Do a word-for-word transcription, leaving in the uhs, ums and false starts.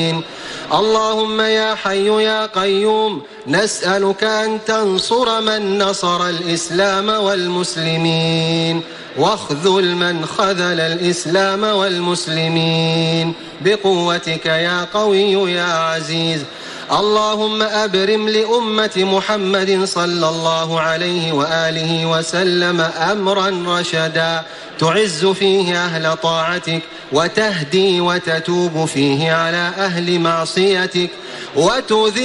اللهم يا حي يا قيوم نسألك أن تنصر من نصر الإسلام والمسلمين واخذل من خذل الإسلام والمسلمين بقوتك يا قوي يا عزيز. اللهم أبرم لأمة محمد صلى الله عليه وآله وسلم أمرا رشدا تعز فيه أهل طاعتك وتهدي وتتوب فيه على أهل معصيتك وتذل